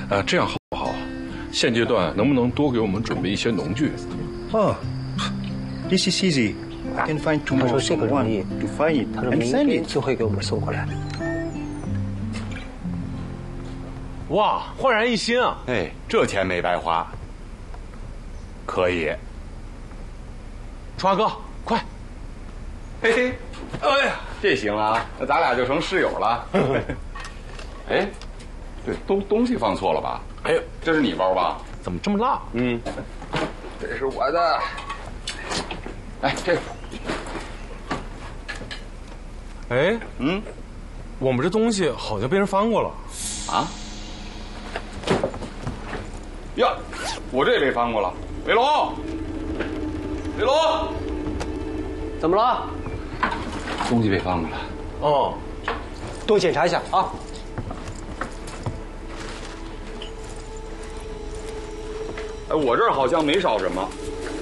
这样好不好？现阶段能不能多给我们准备一些农具？ 哦，this is easy. I can find tomorrow. 他说这个容易， to find it 他说 and 明 send 天 it. 就会给我们送过来。 哇，焕然一新啊！ 哎，这钱没白花。可以。 川哥，快！ 嘿嘿，哎呀，这行啊，那咱俩就成室友了。哎，对，东西放错了吧？哎呦，这是你包吧？ 怎么这么辣？ 嗯，这是我的。哎，这个。 哎，我们这东西好像被人翻过了。 啊？呀，我这也被翻过了。伟龙，伟龙， 怎么了？ 东西被翻过了。 哦， 多检查一下啊。 哎，我这儿好像没少什么。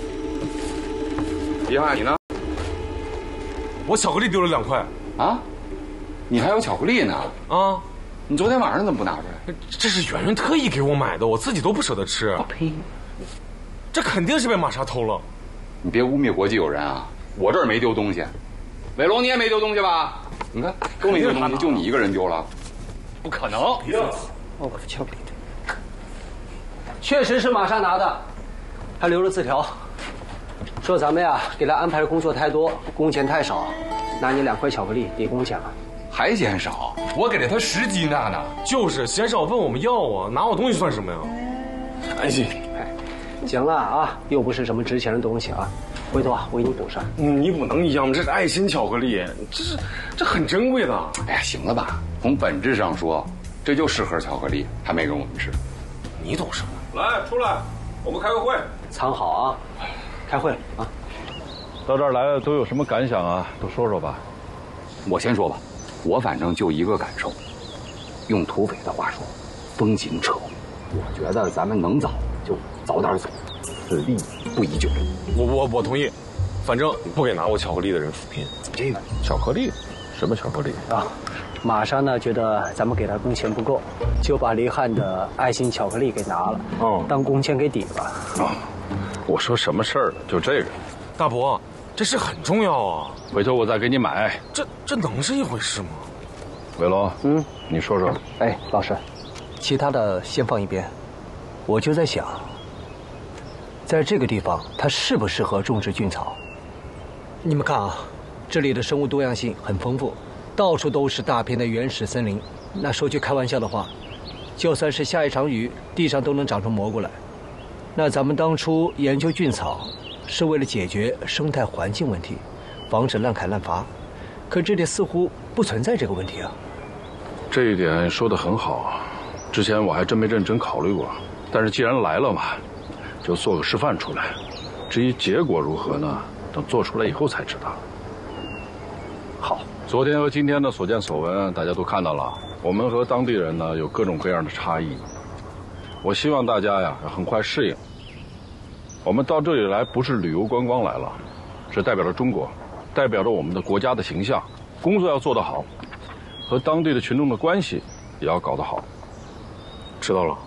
李汉，你呢？ 我巧克力丢了2块。 啊？你还有巧克力呢？ 啊？ 你昨天晚上怎么不拿出来？ 这是圆圆特意给我买的，我自己都不舍得吃。 呸！ 这肯定是被玛莎偷了。 你别污蔑国际友人啊！我这儿没丢东西。伟龙，你也没丢东西吧？你看，都没丢东西，就你一个人丢了。不可能！ 我的巧克力，确实是玛莎拿的，还留了字条，说咱们呀给他安排的工作太多，工钱太少，拿你2块巧克力抵工钱了。 还嫌少？我给了他10斤呢。 就是嫌少问我们要啊，拿我东西算什么呀？ 安心。 行了啊，又不是什么值钱的东西啊，回头啊我给你补上。 弥补能一样吗？这是爱心巧克力，这很珍贵的。 哎呀，行了吧？从本质上说，这就是盒巧克力，还没给我们吃。 你懂什么？ 来，出来，我们开个会。 藏好啊，开会了啊。 到这儿来了都有什么感想啊？都说说吧。 我先说吧，我反正就一个感受，用土匪的话说，风紧扯。我觉得咱们能早就早点走，此地不宜久留。 我同意，反正不给拿我巧克力的人扶贫。 这个巧克力？什么巧克力啊？玛莎呢觉得咱们给他工钱不够，就把黎汉的爱心巧克力给拿了，当工钱给抵了。 我说什么事儿？就这个。 大伯，这事很重要啊！ 回头我再给你买。 这能是一回事吗？ 伟龙，你说说。 哎，老师，其他的先放一边，我就在想，在这个地方它适不适合种植菌草？你们看啊，这里的生物多样性很丰富，到处都是大片的原始森林。那说句开玩笑的话，就算是下一场雨，地上都能长出蘑菇来。那咱们当初研究菌草，是为了解决生态环境问题，防止滥砍滥伐。可这里似乎不存在这个问题啊。 这一点说得很好，之前我还真没认真考虑过。但是既然来了嘛，就做个示范出来。至于结果如何呢？等做出来以后才知道。 好， 昨天和今天的所见所闻，大家都看到了。我们和当地人呢有各种各样的差异。我希望大家呀要很快适应。我们到这里来不是旅游观光来了，是代表着中国，代表着我们的国家的形象。工作要做得好，和当地的群众的关系也要搞得好。 知道了。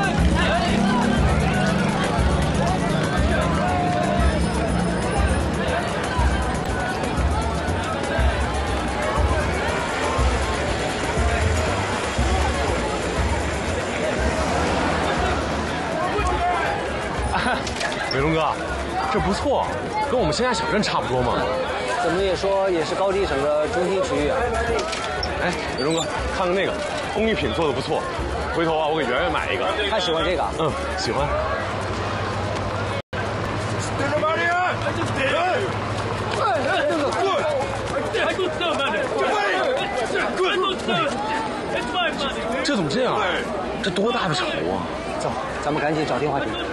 伟龙哥，这不错，跟我们乡下小镇差不多嘛。 怎么也说也是高丽省的中心区域啊。 哎，伟龙哥，看看那个工艺品做的不错，回头啊我给圆圆买一个。 他喜欢这个？ 喜欢。这怎么这样？这多大的仇啊！ 走，咱们赶紧找电话亭。